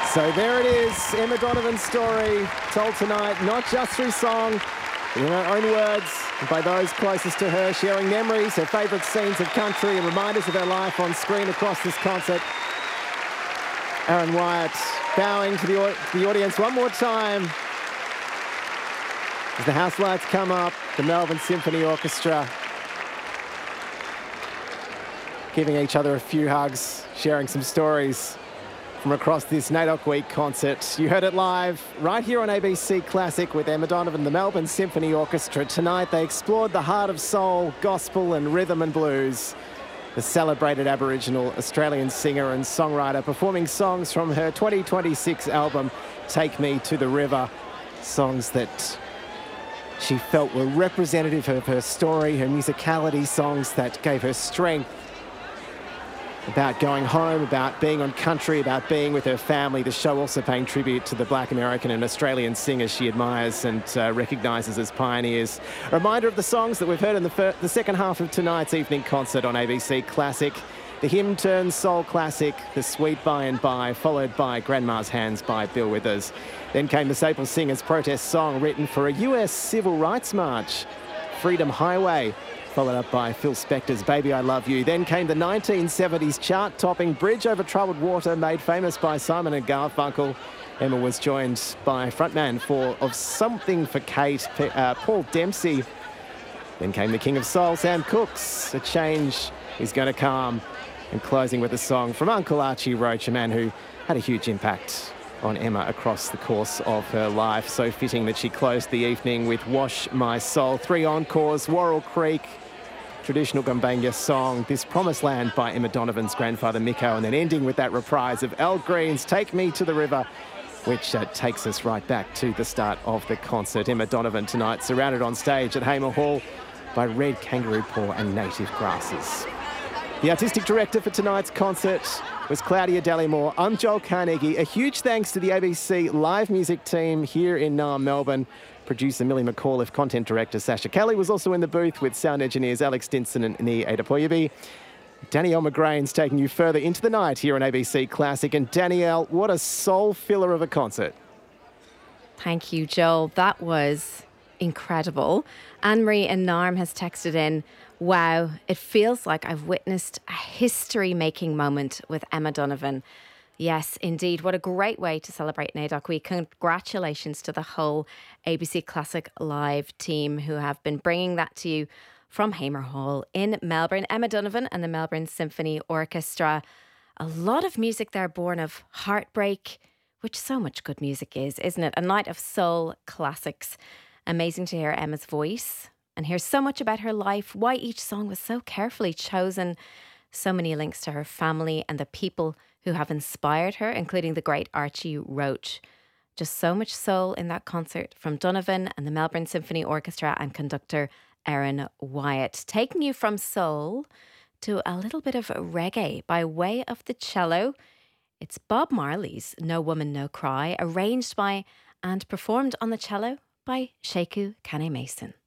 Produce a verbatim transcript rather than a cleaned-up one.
So there it is, Emma Donovan's story, told tonight, not just through song, but in her own words, and by those closest to her, sharing memories, her favourite scenes of country and reminders of her life on screen across this concert. Aaron Wyatt bowing to the, to the audience one more time as the house lights come up, the Melbourne Symphony Orchestra giving each other a few hugs, sharing some stories from across this NAIDOC Week concert. You heard it live right here on A B C Classic with Emma Donovan, the Melbourne Symphony Orchestra. Tonight they explored the heart of soul, gospel and rhythm and blues. The celebrated Aboriginal Australian singer and songwriter performing songs from her twenty twenty-six album, Take Me to the River. Songs that she felt were representative of her story, her musicality, songs that gave her strength about going home, about being on country, about being with her family. The show also paying tribute to the Black American and Australian singers she admires and uh, recognises as pioneers. A reminder of the songs that we've heard in the, fir- the second half of tonight's evening concert on A B C Classic. The hymn turned soul classic, The Sweet By and By, followed by Grandma's Hands by Bill Withers. Then came the Staple Singers protest song written for a U S civil rights march, Freedom Highway, followed up by Phil Spector's Baby I Love You. Then came the nineteen seventies chart-topping Bridge Over Troubled Water, made famous by Simon and Garfunkel. Emma was joined by frontman for Of Something for Kate, uh, Paul Dempsey. Then came the King of Soul, Sam Cooke's A Change Is Gonna Come. And closing with a song from Uncle Archie Roach, a man who had a huge impact on Emma across the course of her life. So fitting that she closed the evening with Wash My Soul. Three encores, Worrell Creek, traditional Gumbaynggirr song, This Promised Land by Emma Donovan's grandfather Miko, and then ending with that reprise of Al Green's Take Me to the River, which uh, takes us right back to the start of the concert. Emma Donovan tonight surrounded on stage at Hamer Hall by red kangaroo paw and native grasses. The artistic director for tonight's concert was Claudia Dallimore. I'm Joel Carnegie. A huge thanks to the A B C live music team here in uh, Melbourne. Producer Millie McAuliffe, content director Sasha Kelly was also in the booth with sound engineers Alex Stinson and Nii Adepoyabi. Danielle McGrain's taking you further into the night here on A B C Classic. And Danielle, what a soul filler of a concert. Thank you, Joel. That was incredible. Anne-Marie and Narm has texted in, wow, it feels like I've witnessed a history-making moment with Emma Donovan. Yes, indeed. What a great way to celebrate NAIDOC Week. Congratulations to the whole A B C Classic Live team who have been bringing that to you from Hamer Hall in Melbourne. Emma Donovan and the Melbourne Symphony Orchestra. A lot of music there born of heartbreak, which so much good music is, isn't it? A night of soul classics. Amazing to hear Emma's voice and hear so much about her life, why each song was so carefully chosen. So many links to her family and the people who have inspired her, including the great Archie Roach. Just so much soul in that concert from Donovan and the Melbourne Symphony Orchestra and conductor Aaron Wyatt. Taking you from soul to a little bit of reggae by way of the cello. It's Bob Marley's No Woman No Cry, arranged by and performed on the cello by Sheku Kane Mason.